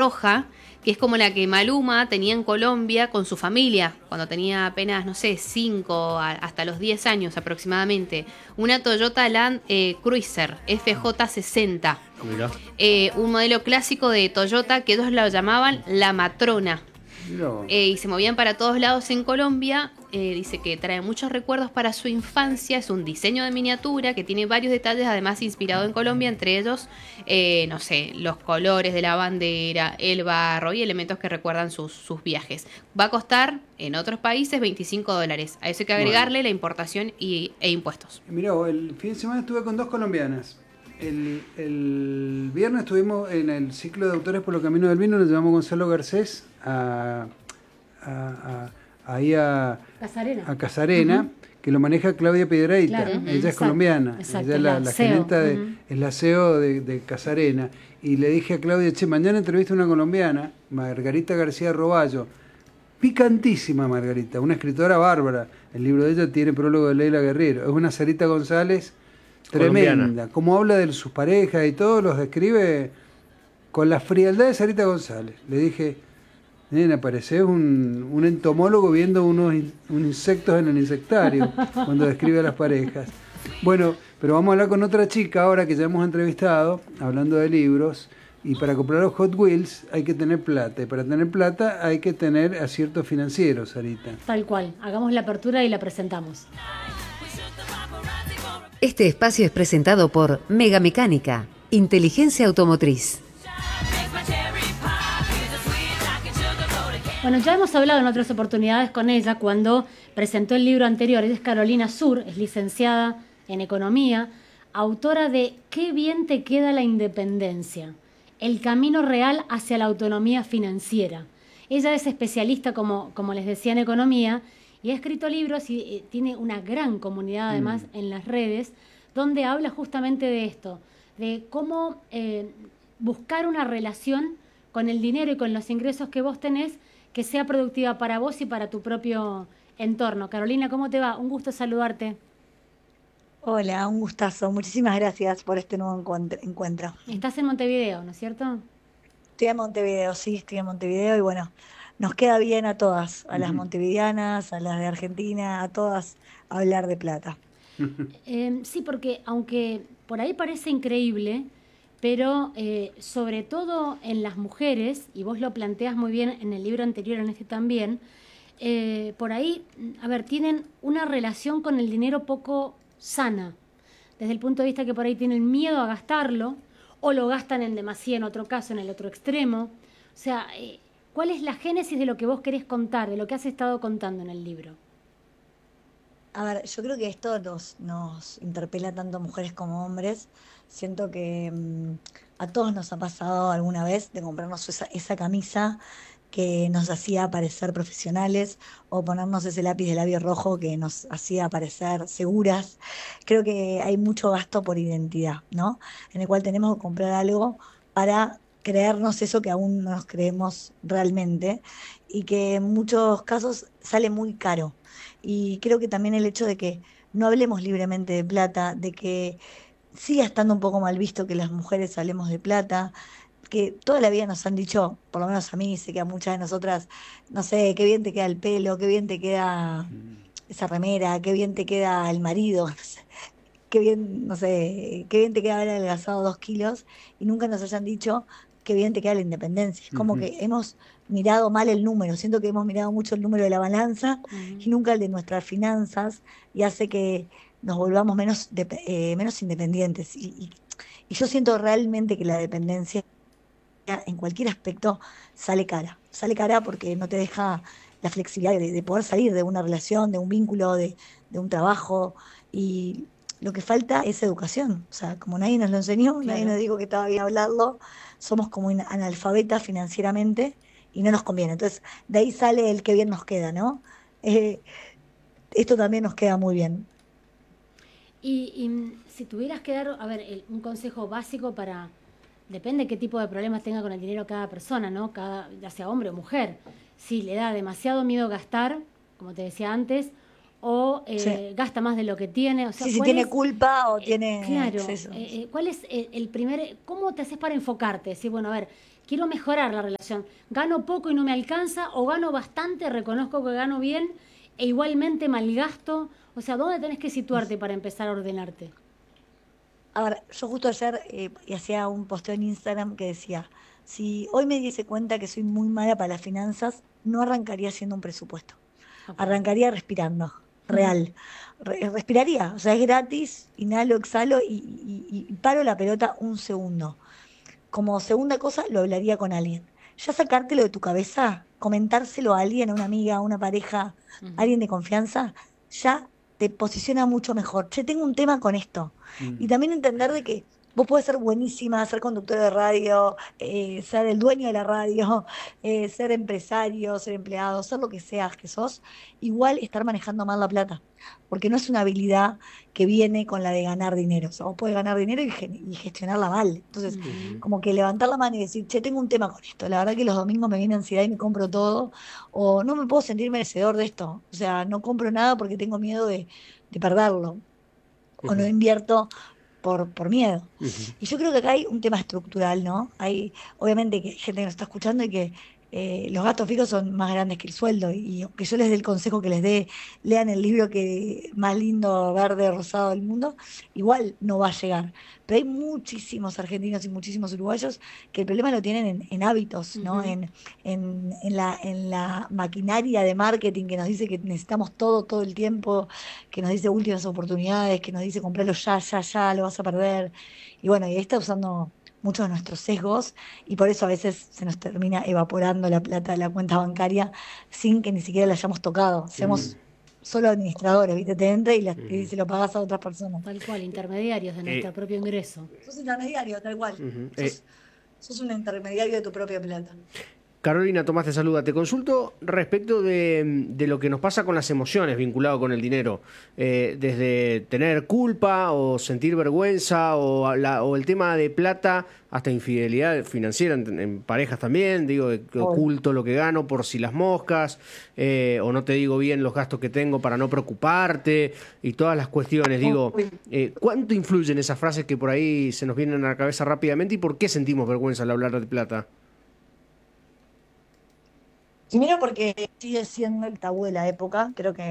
roja, que es como la que Maluma tenía en Colombia con su familia, cuando tenía apenas, no sé, 5 hasta los 10 años aproximadamente. Una Toyota Land Cruiser FJ60. Mirá. Un modelo clásico de Toyota que ellos lo llamaban la matrona. Y se movían para todos lados en Colombia. Dice que trae muchos recuerdos para su infancia. Es un diseño de miniatura que tiene varios detalles, además inspirado en Colombia, entre ellos, no sé, los colores de la bandera, el barro y elementos que recuerdan sus viajes. Va a costar en otros países $25. A eso hay que agregarle la importación e impuestos. Mirá, el fin de semana estuve con 2 colombianas. El viernes estuvimos en el ciclo de autores por los caminos del vino, lo llevamos Gonzalo Garcés ahí a Casarena, que lo maneja Claudia Piedrahita. Claro, ella es colombiana, exacto, ella es la gerenta es la CEO de Casarena. Y le dije a Claudia, mañana entrevista a una colombiana, Margarita García Roballo, picantísima Margarita, una escritora bárbara. El libro de ella tiene prólogo de Leila Guerriero. Es una Sarita González tremenda. Colombiana. Como habla de sus parejas y todo, los describe con la frialdad de Sarita González. Le dije, nena, parecés un entomólogo viendo unos insectos en el insectario cuando describe a las parejas. Bueno, pero vamos a hablar con otra chica ahora que ya hemos entrevistado, hablando de libros. Y para comprar los Hot Wheels hay que tener plata. Y para tener plata hay que tener aciertos financieros, Sarita. Tal cual. Hagamos la apertura y la presentamos. Este espacio es presentado por Mega Mecánica, Inteligencia Automotriz. Bueno, ya hemos hablado en otras oportunidades con ella cuando presentó el libro anterior. Ella es Carolina Sur, es licenciada en Economía, autora de Qué bien te queda la independencia, el camino real hacia la autonomía financiera. Ella es especialista, como les decía, en economía, y ha escrito libros y tiene una gran comunidad además en las redes, donde habla justamente de esto, de cómo buscar una relación con el dinero y con los ingresos que vos tenés que sea productiva para vos y para tu propio entorno. Carolina, ¿cómo te va? Un gusto saludarte. Hola, un gustazo. Muchísimas gracias por este nuevo encuentro. Estás en Montevideo, ¿no es cierto? Estoy en Montevideo, sí, estoy en Montevideo y bueno, nos queda bien a todas, a las montevideanas, a las de Argentina, a todas, hablar de plata. Sí, porque aunque por ahí parece increíble, pero sobre todo en las mujeres, y vos lo planteas muy bien en el libro anterior, en este también, por ahí, tienen una relación con el dinero poco sana, desde el punto de vista que por ahí tienen miedo a gastarlo, o lo gastan en demasía en otro caso, en el otro extremo. O sea, ¿cuál es la génesis de lo que vos querés contar, de lo que has estado contando en el libro? A ver, yo creo que esto nos interpela tanto a mujeres como hombres. Siento que a todos nos ha pasado alguna vez de comprarnos esa camisa que nos hacía parecer profesionales o ponernos ese lápiz de labio rojo que nos hacía parecer seguras. Creo que hay mucho gasto por identidad, ¿no? En el cual tenemos que comprar algo para creernos eso que aún no nos creemos realmente y que en muchos casos sale muy caro. Y creo que también el hecho de que no hablemos libremente de plata, de que siga estando un poco mal visto que las mujeres hablemos de plata, que toda la vida nos han dicho, por lo menos a mí, sé que a muchas de nosotras, no sé, qué bien te queda el pelo, qué bien te queda esa remera, qué bien te queda el marido, no sé, qué bien, no sé, qué bien te queda haber adelgazado 2 kilos, y nunca nos hayan dicho qué bien te queda la independencia. Es como que hemos mirado mal el número, siento que hemos mirado mucho el número de la balanza y nunca el de nuestras finanzas, y hace que nos volvamos menos independientes. Y yo siento realmente que la dependencia en cualquier aspecto sale cara porque no te deja la flexibilidad de poder salir de una relación, de un vínculo, de un trabajo, y lo que falta es educación. O sea, como nadie nos lo enseñó, claro, nadie nos dijo que estaba bien hablarlo, somos como analfabetas financieramente y no nos conviene. Entonces, de ahí sale el que bien nos queda, ¿no? Esto también nos queda muy bien. Y si tuvieras que dar, un consejo básico para... Depende qué tipo de problemas tenga con el dinero cada persona, ¿no? Ya sea hombre o mujer. Si le da demasiado miedo gastar, como te decía antes, o gasta más de lo que tiene. O sea, si tiene culpa o tiene claro, exceso. ¿Cuál es el primer... ¿Cómo te haces para enfocarte? Decir, bueno, quiero mejorar la relación. Gano poco y no me alcanza, o gano bastante, reconozco que gano bien, e igualmente malgasto. O sea, ¿dónde tenés que situarte para empezar a ordenarte? A ver, yo justo ayer hacía un posteo en Instagram que decía, si hoy me diese cuenta que soy muy mala para las finanzas, no arrancaría haciendo un presupuesto. Ok. Arrancaría respirando, Ujú. real. Respiraría, o sea, es gratis, inhalo, exhalo y paro la pelota un segundo. Como segunda cosa, lo hablaría con alguien. Ya sacártelo de tu cabeza, comentárselo a alguien, a una amiga, a una pareja, a Ujú. alguien de confianza, ya te posiciona mucho mejor. Che, tengo un tema con esto. Y Mm. también entender de que vos podés ser buenísima, ser conductor de radio, ser el dueño de la radio, ser empresario, ser empleado, ser lo que seas que sos, igual estar manejando mal la plata. Porque no es una habilidad que viene con la de ganar dinero. O sea, vos podés ganar dinero y gestionarla mal. Entonces, Ujú. como que levantar la mano y decir, che, tengo un tema con esto. La verdad que los domingos me viene ansiedad y me compro todo. O no me puedo sentir merecedor de esto. O sea, no compro nada porque tengo miedo de perderlo. O no Ujú, invierto por miedo. ujú. Y yo creo que acá hay un tema estructural, ¿no? Hay, obviamente que hay gente que nos está escuchando y que los gastos fijos son más grandes que el sueldo. Y aunque yo les dé el consejo que les dé, lean el libro que más lindo, verde, rosado del mundo, igual no va a llegar. Pero hay muchísimos argentinos y muchísimos uruguayos que el problema lo tienen en hábitos, ¿no? Ujú. En la maquinaria de marketing que nos dice que necesitamos todo el tiempo, que nos dice últimas oportunidades, que nos dice comprarlo ya, lo vas a perder. Y bueno, y ahí está usando muchos de nuestros sesgos y por eso a veces se nos termina evaporando la plata de la cuenta bancaria sin que ni siquiera la hayamos tocado. Mm. Seamos solo administradores, ¿viste? Te entra y se lo pagas a otras personas. Tal cual, intermediarios de nuestro Eh, propio ingreso. Sos intermediario, tal cual. ujú. Sos un intermediario de tu propia plata. Carolina, Tomás te saluda. Te consulto respecto de lo que nos pasa con las emociones vinculado con el dinero. Desde tener culpa o sentir vergüenza o el tema de plata hasta infidelidad financiera en parejas también. Digo, que Hoy. oculto lo que gano por si las moscas o no te digo bien los gastos que tengo para no preocuparte y todas las cuestiones. Digo, Hoy. ¿cuánto influyen esas frases que por ahí se nos vienen a la cabeza rápidamente y por qué sentimos vergüenza al hablar de plata? Primero porque sigue siendo el tabú de la época. Creo que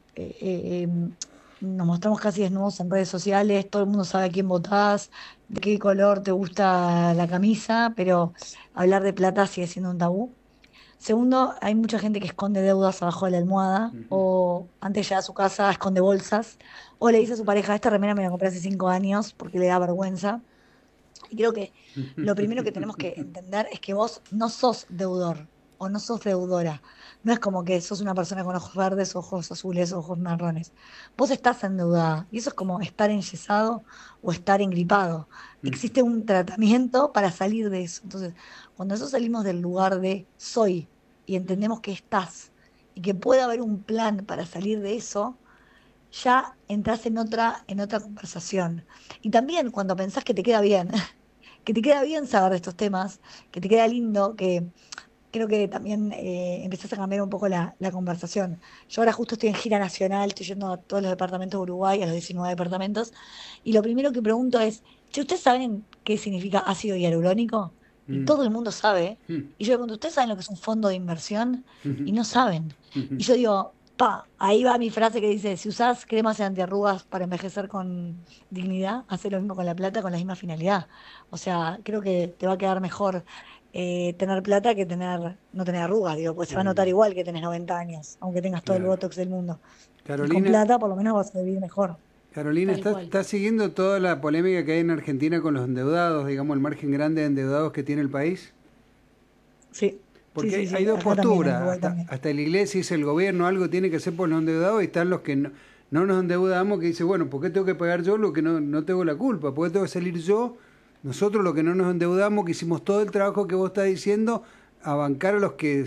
nos mostramos casi desnudos en redes sociales, todo el mundo sabe a quién votás, de qué color te gusta la camisa, pero hablar de plata sigue siendo un tabú. Segundo, hay mucha gente que esconde deudas abajo de la almohada, Ujú. o antes de llegar a su casa esconde bolsas, o le dice a su pareja, esta remera me la compré hace 5 años porque le da vergüenza. Y creo que lo primero que tenemos que entender es que vos no sos deudor o no sos deudora. No es como que sos una persona con ojos verdes, ojos azules, ojos marrones. Vos estás endeudada y eso es como estar enyesado o estar engripado. Existe un tratamiento para salir de eso. Entonces, cuando nosotros salimos del lugar de soy y entendemos que estás y que puede haber un plan para salir de eso, ya entras en otra conversación. Y también cuando pensás que te queda bien, que te queda bien saber de estos temas, que te queda lindo, que creo que también empezás a cambiar un poco la conversación. Yo ahora justo estoy en gira nacional, estoy yendo a todos los departamentos de Uruguay, a los 19 departamentos, y lo primero que pregunto es, che, ¿ustedes saben qué significa ácido hialurónico? Y Mm. todo el mundo sabe. Mm. Y yo le pregunto, ¿ustedes saben lo que es un fondo de inversión? Y Ujú. no saben. Y yo digo, ahí va mi frase que dice, si usás cremas antiarrugas para envejecer con dignidad, haz lo mismo con la plata con la misma finalidad. O sea, creo que te va a quedar mejor tener plata que no tener arrugas, digo, pues se va a notar Mm. igual que tenés 90 años, aunque tengas todo el Claro. botox del mundo. Y con Carolina, plata por lo menos vas a vivir mejor. Carolina, Tal cual. ¿estás siguiendo toda la polémica que hay en Argentina con los endeudados, digamos, el margen grande de endeudados que tiene el país? Sí, sí, Porque sí, hay sí, dos acá también, en posturas, Uruguay hasta, también. hasta la iglesia dice el gobierno algo tiene que hacer por los endeudados y están los que no nos endeudamos que dice, bueno, ¿por qué tengo que pagar yo lo que no tengo la culpa? ¿Por qué tengo que salir yo? Nosotros los que no nos endeudamos, que hicimos todo el trabajo que vos estás diciendo, a bancar a los que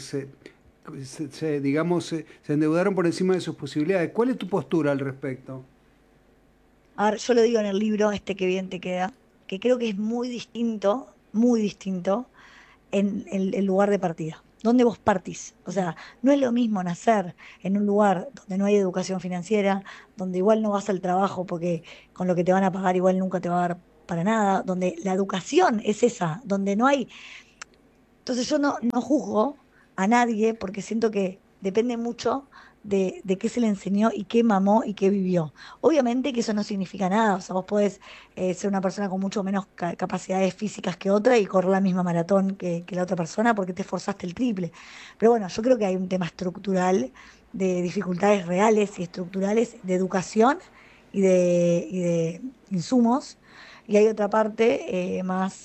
digamos, se endeudaron por encima de sus posibilidades. ¿Cuál es tu postura al respecto? A ver, yo lo digo en el libro, este que bien te queda, que creo que es muy distinto en el lugar de partida. ¿Dónde vos partís? O sea, no es lo mismo nacer en un lugar donde no hay educación financiera, donde igual no vas al trabajo porque con lo que te van a pagar igual nunca te va a dar para nada, donde la educación es esa, donde no hay Entonces yo no juzgo a nadie porque siento que depende mucho de qué se le enseñó y qué mamó y qué vivió. Obviamente que eso no significa nada, o sea, vos podés ser una persona con mucho menos capacidades físicas que otra y correr la misma maratón que la otra persona porque te esforzaste el triple. Pero bueno, yo creo que hay un tema estructural de dificultades reales y estructurales de educación y de insumos, y hay otra parte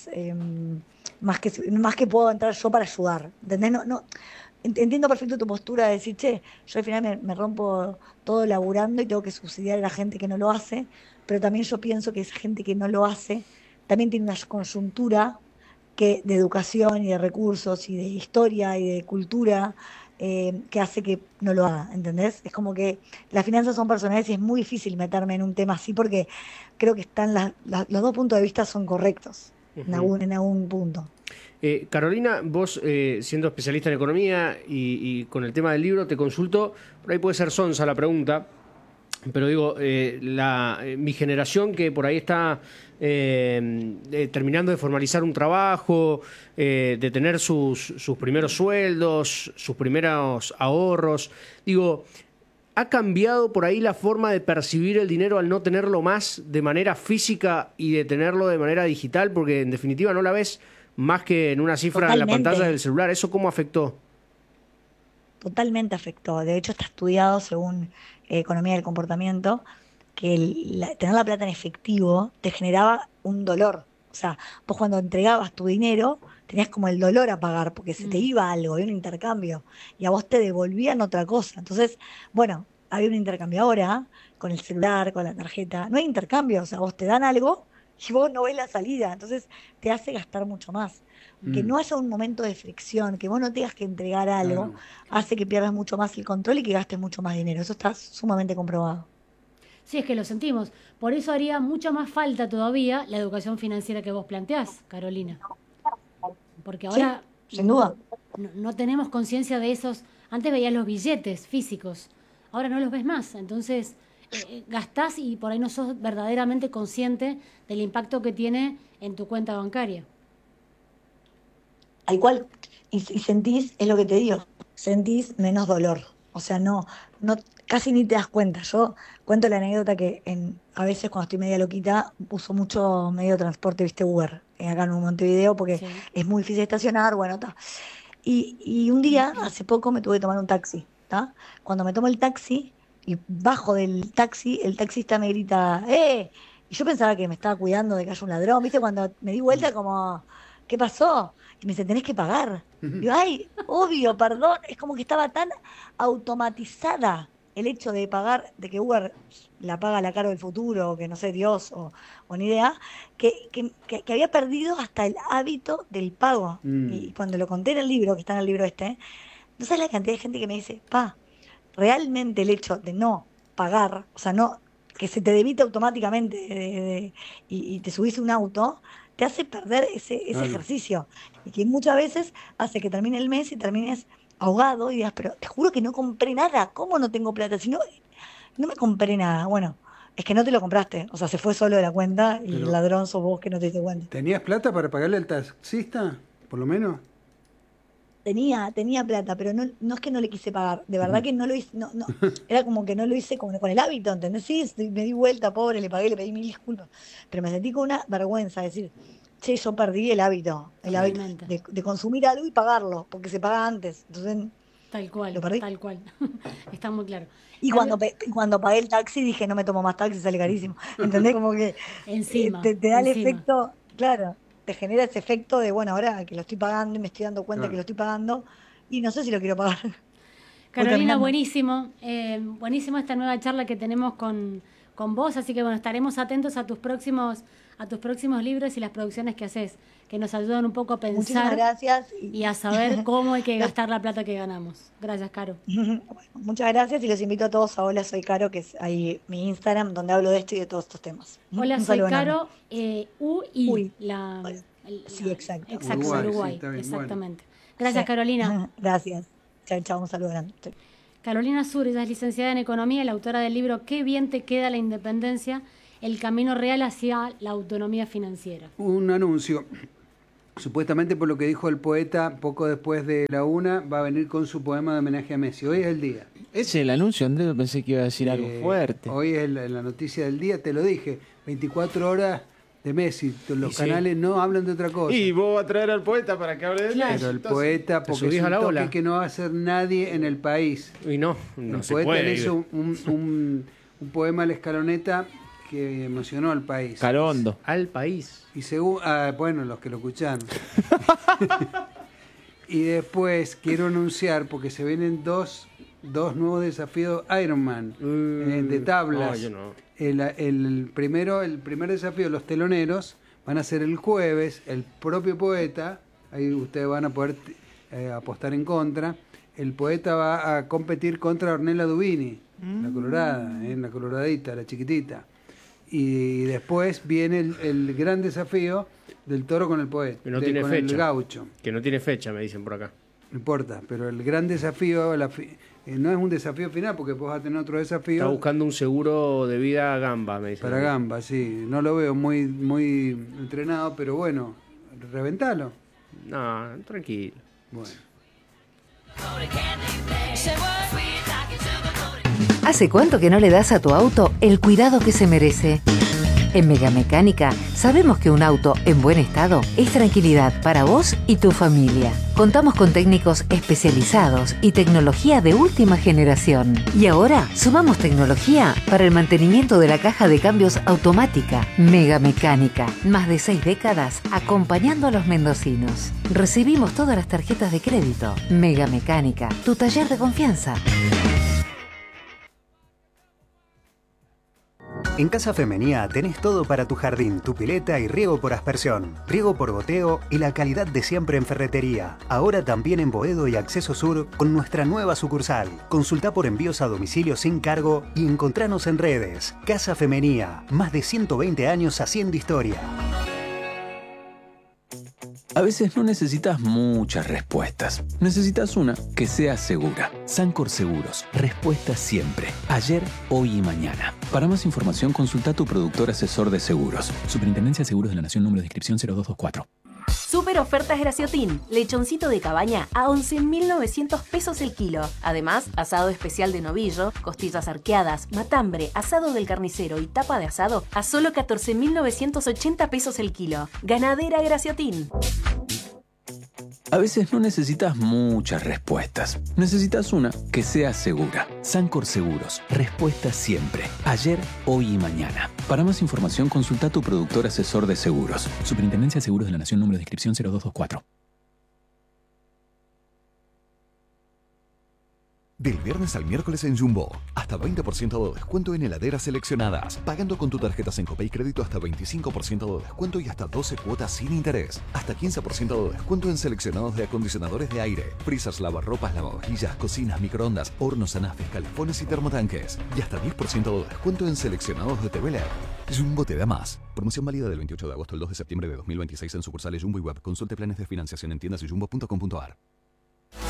más que puedo entrar yo para ayudar. ¿Entendés? Entiendo perfecto tu postura de decir, che, yo al final me rompo todo laburando y tengo que subsidiar a la gente que no lo hace, pero también yo pienso que esa gente que no lo hace también tiene una coyuntura de educación y de recursos y de historia y de cultura que hace que no lo haga, ¿entendés? Es como que las finanzas son personales y es muy difícil meterme en un tema así porque creo que están los dos puntos de vista son correctos en algún punto. Carolina, vos siendo especialista en economía y con el tema del libro, te consulto, por ahí puede ser sonsa la pregunta, pero digo, mi generación que por ahí está terminando de formalizar un trabajo, de tener sus primeros sueldos, sus primeros ahorros, digo, ¿ha cambiado por ahí la forma de percibir el dinero al no tenerlo más de manera física y de tenerlo de manera digital? Porque en definitiva no la ves más que en una cifra en la pantalla del celular. ¿Eso cómo afectó? Totalmente afectó. De hecho, está estudiado según economía del comportamiento que tener la plata en efectivo te generaba un dolor. O sea, vos cuando entregabas tu dinero tenías como el dolor a pagar porque se te iba algo, había un intercambio y a vos te devolvían otra cosa. Entonces, bueno, había un intercambio ahora con el celular, con la tarjeta. No hay intercambio, o sea, vos te dan algo y vos no ves la salida. Entonces te hace gastar mucho más. Que no haya un momento de fricción, que vos no tengas que entregar algo, hace que pierdas mucho más el control y que gastes mucho más dinero. Eso está sumamente comprobado. Sí, es que lo sentimos. Por eso haría mucha más falta todavía la educación financiera que vos planteás, Carolina. Porque ahora sí, sin duda. No tenemos conciencia de esos. Antes veías los billetes físicos, ahora no los ves más. Entonces gastás y por ahí no sos verdaderamente consciente del impacto que tiene en tu cuenta bancaria. Al cual, y sentís, es lo que te digo, sentís menos dolor. O sea, no, casi ni te das cuenta. Yo cuento la anécdota que a veces cuando estoy media loquita uso mucho medio de transporte, viste, Uber, acá en Montevideo, porque es muy difícil estacionar, bueno, está. Y un día, hace poco, me tuve que tomar un taxi, ¿está? Cuando me tomo el taxi y bajo del taxi, el taxista me grita, ¡eh! Y yo pensaba que me estaba cuidando de que haya un ladrón, viste, cuando me di vuelta como, ¿qué pasó? Y me dice, tenés que pagar. Digo, ay, obvio, perdón. Es como que estaba tan automatizada el hecho de pagar, de que Uber la paga la Caro del futuro, o que no sé, Dios, o ni idea, que había perdido hasta el hábito del pago. Y cuando lo conté en el libro, que está en el libro no sabes la cantidad de gente que me dice, realmente el hecho de no pagar, o sea, no que se te debite automáticamente y te subís a un auto, te hace perder ese ejercicio. Y que muchas veces hace que termine el mes y termines ahogado y digas, pero te juro que no compré nada, ¿cómo no tengo plata? Si no me compré nada. Bueno, es que no te lo compraste, o sea, se fue solo de la cuenta y el ladrón sos vos que no te diste cuenta. ¿Tenías plata para pagarle al taxista, por lo menos? Tenía plata, pero no es que no le quise pagar, de verdad que no lo hice, no, era como que no lo hice con el hábito, ¿entendés? Sí, me di vuelta, pobre, le pagué, le pedí 1000 disculpas, pero me sentí con una vergüenza, decir, che, yo perdí el hábito de consumir algo y pagarlo, porque se paga antes, entonces tal cual, lo perdí. Tal cual, está muy claro. Y cuando pagué el taxi dije, no me tomo más taxi, sale carísimo, ¿entendés? Como que encima, te da el efecto, claro, te genera ese efecto de, bueno, ahora que lo estoy pagando y me estoy dando cuenta que lo estoy pagando y no sé si lo quiero pagar. Carolina, buenísimo esta nueva charla que tenemos con vos, así que bueno, estaremos atentos a tus próximos libros y las producciones que haces, que nos ayudan un poco a pensar. Muchísimas gracias. Y a saber cómo hay que gastar la plata que ganamos. Gracias, Caro. Bueno, muchas gracias y los invito a todos a Hola Soy Caro, que es ahí mi Instagram, donde hablo de esto y de todos estos temas. Hola Soy Caro, UI. Sí, exacto. Exacto, Uruguay, sí, exactamente. Bueno. Gracias, Carolina. Gracias. Chao, un saludo grande. Carolina Sur, ella es licenciada en Economía y la autora del libro Qué bien te queda la independencia, el camino real hacia la autonomía financiera. Un anuncio. Supuestamente, por lo que dijo el poeta, poco después de la 1, va a venir con su poema de homenaje a Messi. Hoy es el día. Ese es el anuncio, Andrés, pensé que iba a decir algo fuerte. Hoy es la noticia del día, te lo dije. 24 horas de Messi. Los canales no hablan de otra cosa. Y vos vas a traer al poeta para que hable de Messi. Pero el poeta, porque es un toque que no va a hacer nadie en el país. Y no se puede. El poeta le hizo un poema a la Escaloneta que emocionó al país. Carondo. Al país. Y según, bueno, los que lo escucharon. Y después quiero anunciar, porque se vienen dos nuevos desafíos Ironman de tablas. Yo no. El primer desafío, los teloneros, van a ser el jueves. El propio poeta, ahí ustedes van a poder apostar en contra. El poeta va a competir contra Ornella Dubini, la colorada, la coloradita, la chiquitita. Y después viene el gran desafío del toro con el poeta, que no tiene fecha. El gaucho. Que no tiene fecha, me dicen por acá. No importa, pero el gran desafío no es un desafío final, porque vos vas a tener otro desafío. Está buscando un seguro de vida a Gamba, me dicen. Para Gamba, sí. No lo veo muy entrenado, pero bueno, reventalo. No, tranquilo. Bueno. ¿Hace cuánto que no le das a tu auto el cuidado que se merece? En Megamecánica sabemos que un auto en buen estado es tranquilidad para vos y tu familia. Contamos con técnicos especializados y tecnología de última generación. Y ahora sumamos tecnología para el mantenimiento de la caja de cambios automática. Megamecánica, más de 6 décadas acompañando a los mendocinos. Recibimos todas las tarjetas de crédito. Megamecánica, tu taller de confianza. En Casa Femenía tenés todo para tu jardín, tu pileta y riego por aspersión, riego por goteo y la calidad de siempre en ferretería. Ahora también en Boedo y Acceso Sur con nuestra nueva sucursal. Consulta por envíos a domicilio sin cargo y encontranos en redes. Casa Femenía, más de 120 años haciendo historia. A veces no necesitas muchas respuestas. Necesitas una que sea segura. Sancor Seguros. Respuesta siempre. Ayer, hoy y mañana. Para más información, consulta a tu productor asesor de seguros. Superintendencia de Seguros de la Nación, número de inscripción 0224. Super ofertas Graciotin. Lechoncito de cabaña a 11.900 pesos el kilo. Además, asado especial de novillo, costillas arqueadas, matambre, asado del carnicero y tapa de asado a solo 14.980 pesos el kilo. Ganadera Graciotin. A veces no necesitas muchas respuestas. Necesitas una que sea segura. Sancor Seguros. Respuesta siempre. Ayer, hoy y mañana. Para más información, consulta a tu productor asesor de seguros. Superintendencia de Seguros de la Nación, número de inscripción 0224. Del viernes al miércoles en Jumbo, hasta 20% de descuento en heladeras seleccionadas. Pagando con tu tarjeta Sencope y crédito hasta 25% de descuento y hasta 12 cuotas sin interés. Hasta 15% de descuento en seleccionados de acondicionadores de aire, freezers, lavarropas, lavavajillas, cocinas, microondas, hornos, anafes, calefones y termotanques. Y hasta 10% de descuento en seleccionados de TV LED. Jumbo te da más. Promoción válida del 28 de agosto al 2 de septiembre de 2026 en sucursales Jumbo y Web. Consulte planes de financiación en tiendas y jumbo.com.ar.